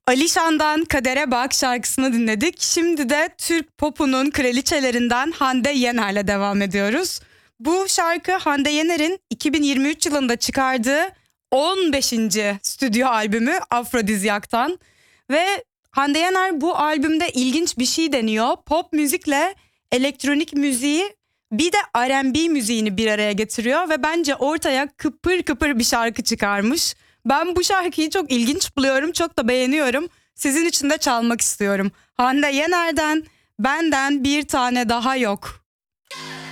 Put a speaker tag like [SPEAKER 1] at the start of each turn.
[SPEAKER 1] Alişan'dan Kadere Bak şarkısını dinledik. Şimdi de Türk popunun kraliçelerinden Hande Yener'le devam ediyoruz. Bu şarkı Hande Yener'in 2023 yılında çıkardığı 15. stüdyo albümü Afrodizyak'tan. Ve Hande Yener bu albümde ilginç bir şey deniyor. Pop müzikle elektronik müziği bir de R&B müziğini bir araya getiriyor ve bence ortaya kıpır kıpır bir şarkı çıkarmış. Ben bu şarkıyı çok ilginç buluyorum, çok da beğeniyorum. Sizin için de çalmak istiyorum. Hande Yener'den Benden Bir Tane Daha Yok.